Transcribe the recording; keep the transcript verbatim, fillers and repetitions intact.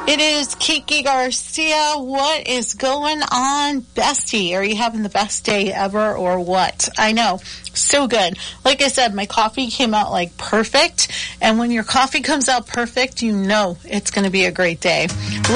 It is Kiki Garcia. What is going on, bestie? Are you having the best day ever or what? I know. So good. Like I said, my coffee came out like perfect. And when your coffee comes out perfect, you know it's going to be a great day.